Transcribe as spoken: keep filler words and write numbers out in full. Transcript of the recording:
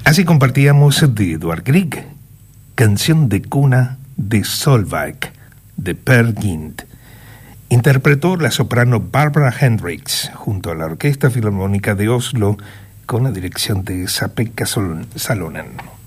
Así compartíamos de Edvard Grieg, Canción de cuna de Solveig, de Per Gynt. Interpretó la soprano Barbara Hendricks junto a la Orquesta Filarmónica de Oslo con la dirección de Esa-Pekka Salonen.